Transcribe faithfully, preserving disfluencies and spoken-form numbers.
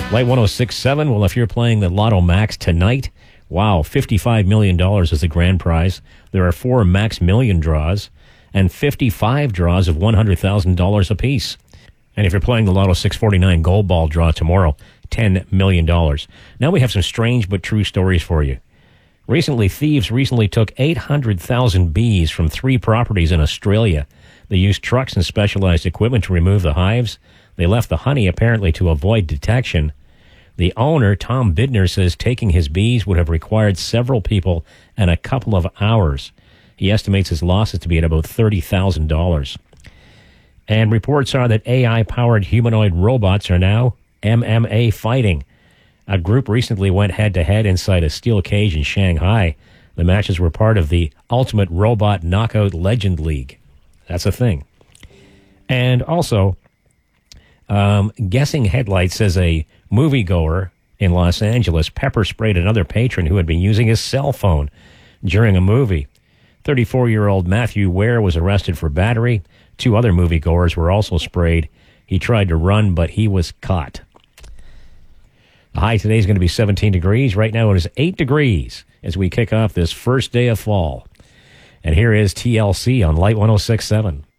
Light one oh six point seven, well, if you're playing the Lotto Max tonight, wow, fifty-five million dollars is the grand prize. There are four Max Million draws and fifty-five draws of one hundred thousand dollars apiece. And if you're playing the Lotto six forty-nine Gold Ball draw tomorrow, ten million dollars. Now we have some strange but true stories for you. Recently, thieves recently took eight hundred thousand bees from three properties in Australia. They used trucks and specialized equipment to remove the hives. They left the honey apparently to avoid detection. The owner, Tom Bidner, says taking his bees would have required several people and a couple of hours. He estimates his losses to be at about thirty thousand dollars. And reports are that A I-powered humanoid robots are now M M A fighting. A group recently went head-to-head inside a steel cage in Shanghai. The matches were part of the Ultimate Robot Knockout Legend League. That's a thing. And also, um, Guessing Headlights says a moviegoer in Los Angeles pepper-sprayed another patron who had been using his cell phone during a movie. thirty-four-year-old Matthew Ware was arrested for battery. Two other moviegoers were also sprayed. He tried to run, but he was caught. The high today is going to be seventeen degrees. Right now it is eight degrees as we kick off this first day of fall. And here is T L C on Light one oh six point seven.